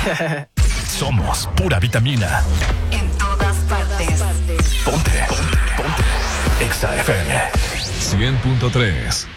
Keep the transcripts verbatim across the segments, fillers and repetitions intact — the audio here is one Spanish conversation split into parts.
Somos pura vitamina. En todas partes. Ponte, ponte, ponte. Exa F M cien punto tres.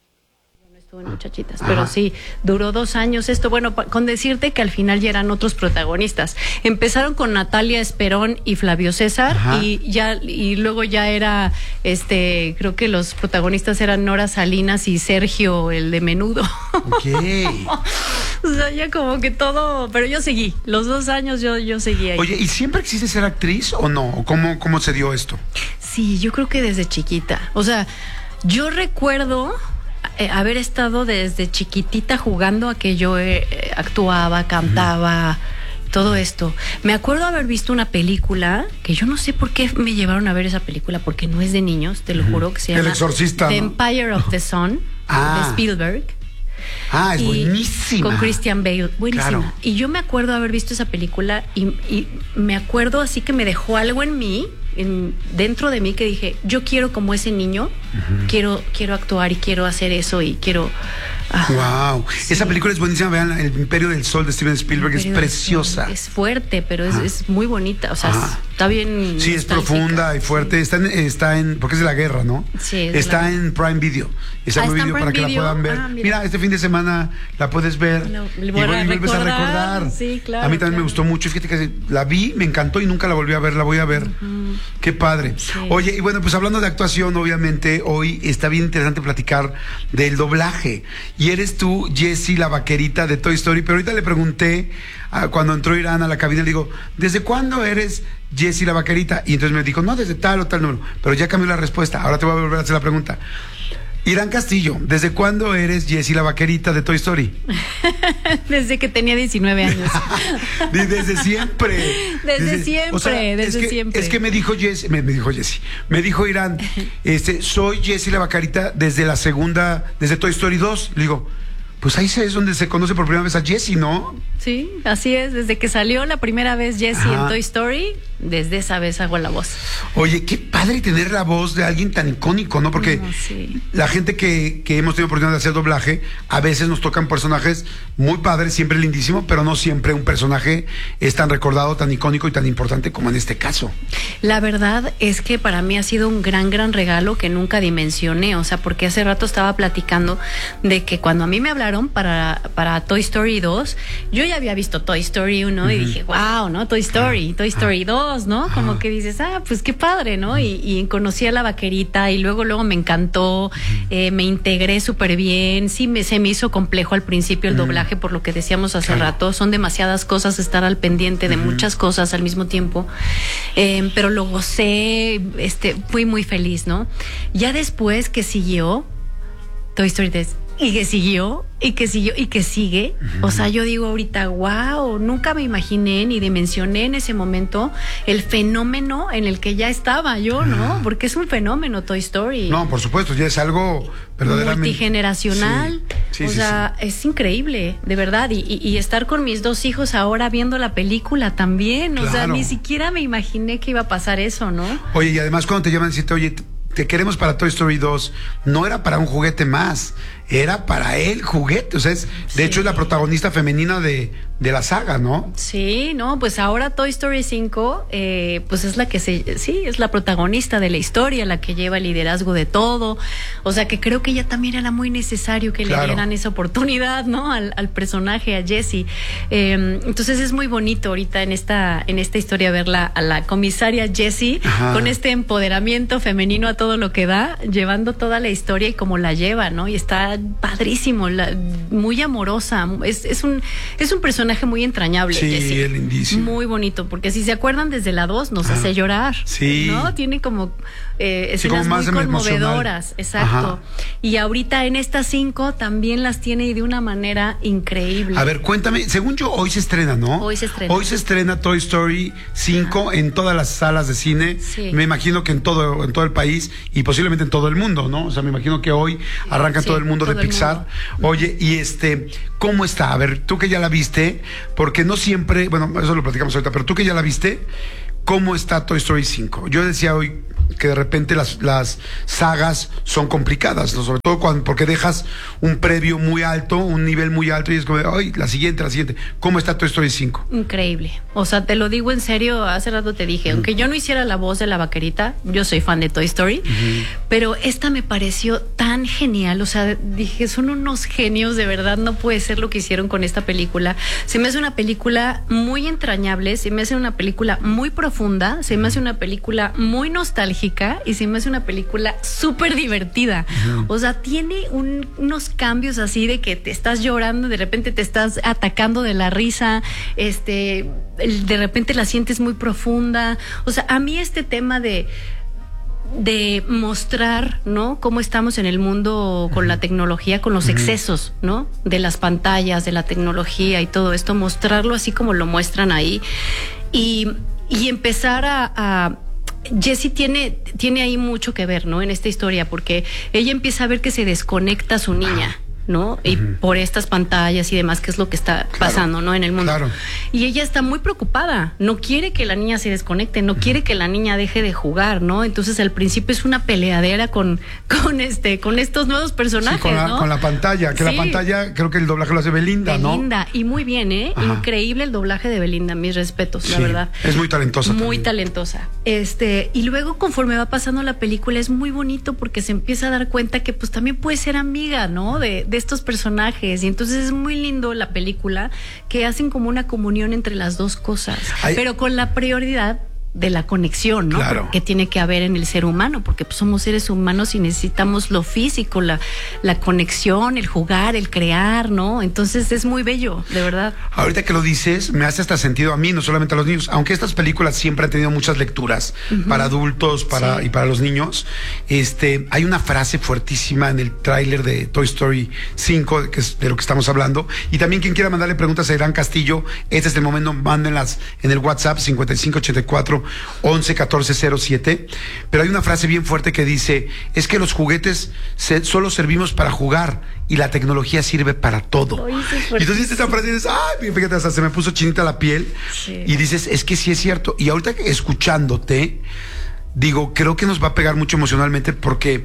Muchachitas, pero Ajá. sí, duró dos años esto, bueno, con decirte que al final ya eran otros protagonistas. Empezaron con Natalia Esperón y Flavio César Ajá. y ya y luego ya era este, creo que los protagonistas eran Nora Salinas y Sergio, el de Menudo. Okay. O sea, ya como que todo, pero yo seguí, los dos años yo, yo seguí ahí. Oye, ¿y siempre quisiste ser actriz o no? ¿Cómo, cómo se dio esto? Sí, yo creo que desde chiquita. O sea, yo recuerdo Eh, haber estado desde chiquitita jugando a que yo eh, actuaba, cantaba, uh-huh. todo esto. Me acuerdo haber visto una película que yo no sé por qué me llevaron a ver esa película, porque no es de niños, te lo uh-huh. juro, que se llama El Exorcista, The ¿no? Empire of the Sun, ah. de Spielberg. Ah, es y buenísima. Con Christian Bale, buenísima. Claro. Y yo me acuerdo haber visto esa película y, y me acuerdo así que me dejó algo en mí, en, dentro de mí, que dije, yo quiero como ese niño, uh-huh. quiero, quiero actuar y quiero hacer eso y quiero... Ah, wow, sí. Esa película es buenísima, vean, El Imperio del Sol de Steven Spielberg, es preciosa. Es fuerte, pero es, es muy bonita, o sea, es, está bien. Sí, es profunda y fuerte, sí. está, en, está en, porque es de la guerra, ¿no? Sí. Está la... en Prime Video, está ah, en Prime video para que Video? la puedan ver. Ah, mira. mira, este fin de semana la puedes ver no, y, bueno, y vuelves a recordar. Sí, claro. A mí también claro. me gustó mucho, fíjate que la vi, me encantó y nunca la volví a ver, la voy a ver. Uh-huh. Qué padre. Sí. Oye, y bueno, pues hablando de actuación, obviamente, hoy está bien interesante platicar del doblaje. Y eres tú, Jessie, la vaquerita de Toy Story, pero ahorita le pregunté a, cuando entró Irán a la cabina, le digo, ¿desde cuándo eres Jessie la vaquerita? Y entonces me dijo, no, desde tal o tal número, pero ya cambió la respuesta, ahora te voy a volver a hacer la pregunta. Irán Castillo, ¿desde cuándo eres Jessie la vaquerita de Toy Story? Desde que tenía diecinueve años. Desde siempre. Desde, desde siempre, o sea, desde es que, siempre. Es que me dijo Jessie, me, me dijo Jessie, me dijo Irán, este, soy Jessie la vaquerita desde la segunda, desde Toy Story dos. Le digo, pues ahí es donde se conoce por primera vez a Jessie, ¿no? Sí, así es, desde que salió la primera vez Jessie en Toy Story, desde esa vez hago la voz. Oye, qué padre tener la voz de alguien tan icónico, ¿no? Porque no, sí. la gente que, que hemos tenido oportunidad de hacer doblaje, a veces nos tocan personajes muy padres, siempre lindísimo, pero no siempre un personaje es tan recordado, tan icónico y tan importante como en este caso. La verdad es que para mí ha sido un gran, gran regalo que nunca dimensioné, o sea, porque hace rato estaba platicando de que cuando a mí me hablaron para, para Toy Story dos, yo ya había visto Toy Story uno uh-huh. y dije, wow, ¿no? Toy Story, Toy Story dos, ¿no? Como uh-huh. que dices, ah, pues qué padre, ¿no? Y, y conocí a la vaquerita y luego, luego me encantó, uh-huh. eh, me integré súper bien, sí, me, se me hizo complejo al principio el uh-huh. doblaje, por lo que decíamos hace claro. rato, son demasiadas cosas, estar al pendiente de uh-huh. muchas cosas al mismo tiempo, eh, pero lo gocé, este, fui muy feliz, ¿no? Ya después que siguió Toy Story tres, y que siguió, y que siguió, y que sigue. Uh-huh. O sea, yo digo ahorita, wow, nunca me imaginé ni dimensioné en ese momento el fenómeno en el que ya estaba yo, ¿no? Porque es un fenómeno Toy Story. No, por supuesto, ya es algo verdaderamente multigeneracional. Sí. Sí, o sí, sea, sí. es increíble, de verdad. Y, y, y estar con mis dos hijos ahora viendo la película también. Claro. O sea, ni siquiera me imaginé que iba a pasar eso, ¿no? Oye, y además cuando te llaman y dicen, oye, te queremos para Toy Story dos, no era para un juguete más, era para el juguete, o sea, es, de sí. hecho es la protagonista femenina de, de la saga, ¿no? Sí, no, pues ahora Toy Story cinco, eh, pues es la que se, sí, es la protagonista de la historia, la que lleva el liderazgo de todo, o sea que creo que ella también era muy necesario que claro. le dieran esa oportunidad, ¿no? Al, al personaje, a Jessie, eh, entonces es muy bonito ahorita en esta, en esta historia verla a la comisaria Jessie Ajá. con este empoderamiento femenino a todo lo que da, llevando toda la historia y cómo la lleva, ¿no? Y está padrísimo, la, muy amorosa, es, es un es un personaje muy entrañable. Sí, Jessie. Es lindísimo. Muy bonito, porque si se acuerdan desde la dos nos ah, hace llorar. Sí. ¿No? Tiene como eh, escenas sí, como muy conmovedoras, exacto. Ajá. Y ahorita en estas cinco también las tiene de una manera increíble. A ver, cuéntame, según yo, hoy se estrena, ¿no? Hoy se estrena. Hoy se estrena Toy Story cinco ah. en todas las salas de cine. Sí. Me imagino que en todo, en todo el país y posiblemente en todo el mundo, ¿no? O sea, me imagino que hoy arranca sí, todo el mundo de Pixar. Mundo. Oye, y este, ¿cómo está? A ver, tú que ya la viste, porque no siempre, bueno, eso lo platicamos ahorita, pero tú que ya la viste, ¿cómo está Toy Story cinco? Yo decía hoy que de repente las, las sagas son complicadas, ¿no? Sobre todo cuando, porque dejas un previo muy alto, un nivel muy alto, y es como, ay, la siguiente, la siguiente. ¿Cómo está Toy Story cinco? Increíble. O sea, te lo digo en serio, hace rato te dije, uh-huh. aunque yo no hiciera la voz de la vaquerita, yo soy fan de Toy Story, uh-huh. pero esta me pareció tan genial, o sea, dije, son unos genios, de verdad, no puede ser lo que hicieron con esta película. Se me hace una película muy entrañable, se me hace una película muy profunda, se me hace una película muy nostálgica, y se me hace una película súper divertida. Uh-huh. O sea, tiene un, unos cambios así de que te estás llorando, de repente te estás atacando de la risa, este, de repente la sientes muy profunda. O sea, a mí este tema de de mostrar, ¿no? Cómo estamos en el mundo con la tecnología, con los uh-huh. excesos, ¿no? De las pantallas, de la tecnología y todo esto, mostrarlo así como lo muestran ahí y, y empezar a, a Jessie tiene, tiene ahí mucho que ver, ¿no? En esta historia, porque ella empieza a ver que se desconecta su niña, ¿no? Y uh-huh. por estas pantallas y demás, que es lo que está claro, pasando, ¿no? En el mundo. Claro. Y ella está muy preocupada, no quiere que la niña se desconecte, no uh-huh. quiere que la niña deje de jugar, ¿no? Entonces al principio es una peleadera con, con este, con estos nuevos personajes, sí, con la, ¿no? Con la pantalla, que sí. la pantalla, creo que el doblaje lo hace Belinda, Belinda, ¿no? Belinda, y muy bien, ¿eh? Ajá. Increíble el doblaje de Belinda, mis respetos, sí, la verdad. Es muy talentosa. Muy también. talentosa. Este, y luego conforme va pasando la película es muy bonito porque se empieza a dar cuenta que pues también puede ser amiga, ¿no? De, de estos personajes. Y entonces es muy lindo la película que hacen como una comunión entre las dos cosas, Ay. pero con la prioridad de la conexión, ¿no? Claro. Que tiene que haber en el ser humano, porque pues, somos seres humanos y necesitamos lo físico, la, la conexión, el jugar, el crear, ¿no? Entonces es muy bello, de verdad. Ahorita que lo dices, me hace hasta sentido a mí, no solamente a los niños, aunque estas películas siempre han tenido muchas lecturas uh-huh. para adultos para, sí. y para los niños. Este, hay una frase fuertísima en el tráiler de Toy Story cinco, que es de lo que estamos hablando, y también quien quiera mandarle preguntas a Irán Castillo, este es el momento, mándenlas en el WhatsApp cincuenta y cinco ochenta y cuatro once catorce cero siete, pero hay una frase bien fuerte que dice, es que los juguetes se, solo servimos para jugar y la tecnología sirve para todo. Oye, y entonces esta frase dices, ay, fíjate, hasta se me puso chinita la piel, sí. y dices, es que sí es cierto, y ahorita escuchándote, digo, creo que nos va a pegar mucho emocionalmente porque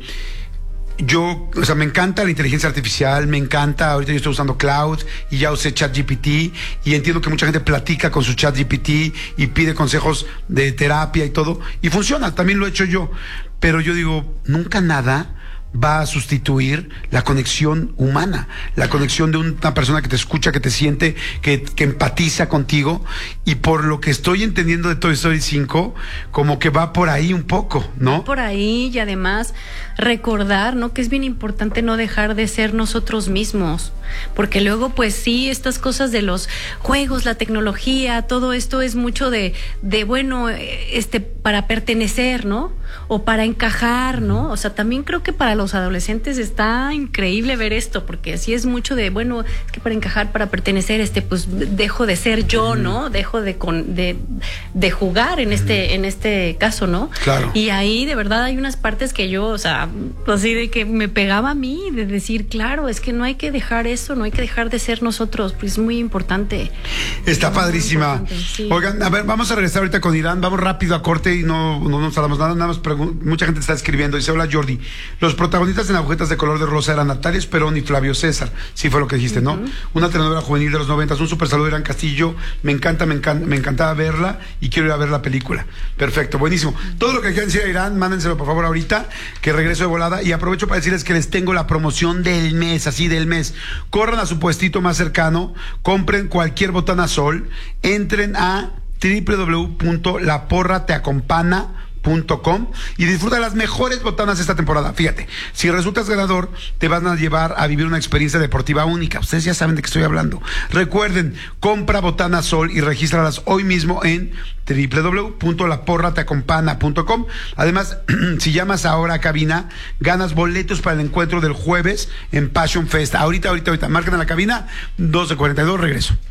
yo, o sea, me encanta la inteligencia artificial, me encanta, ahorita yo estoy usando Cloud y ya usé ChatGPT y entiendo que mucha gente platica con su ChatGPT y pide consejos de terapia y todo, y funciona, también lo he hecho yo, pero yo digo, nunca nada va a sustituir la conexión humana, la conexión de una persona que te escucha, que te siente, que, que empatiza contigo, y por lo que estoy entendiendo de Toy Story cinco, como que va por ahí un poco, ¿no? Por ahí, y además recordar, ¿no? Que es bien importante no dejar de ser nosotros mismos, porque luego pues sí, estas cosas de los juegos, la tecnología, todo esto es mucho de, de bueno, este, para pertenecer, ¿no? O para encajar, ¿no? O sea, también creo que para los adolescentes está increíble ver esto, porque así es mucho de, bueno, es que para encajar, para pertenecer, este, pues dejo de ser yo, ¿no? Dejo de con, de, de jugar en este, en este caso, ¿no? Claro. Y ahí de verdad hay unas partes que yo, o sea, así de que me pegaba a mí, de decir, claro, es que no hay que dejar eso, no hay que dejar de ser nosotros, pues es muy importante. Está es padrísima. Importante, sí. Oigan, a ver, vamos a regresar ahorita con Irán, vamos rápido a corte y no, no nos tardamos nada, nada más pregun- mucha gente está escribiendo, dice, hola Jordi, los protagonistas en Agujetas de Color de Rosa eran Natalia Esperón y Flavio César, sí fue lo que dijiste, ¿no? Uh-huh. Una telenovela juvenil de los noventas, un super saludo de Irán Castillo, me encanta, me encanta, me encantaba verla y quiero ir a ver la película. Perfecto, buenísimo. Todo lo que quieran decir a Irán, mándenselo por favor ahorita, que regreso de volada, y aprovecho para decirles que les tengo la promoción del mes, así del mes. Corran a su puestito más cercano, compren cualquier botana Sol, entren a doble u doble u doble u punto la porra te acompana punto com y disfruta de las mejores botanas esta temporada. Fíjate, si resultas ganador, te van a llevar a vivir una experiencia deportiva única. Ustedes ya saben de qué estoy hablando. Recuerden, compra botanas Sol y regístralas hoy mismo en doble u doble u doble u punto la porra te acompana punto com. Además, si llamas ahora a cabina, ganas boletos para el encuentro del jueves en Passion Fest. Ahorita, ahorita, ahorita. Marquen a la cabina doce cuarenta y dos, regreso.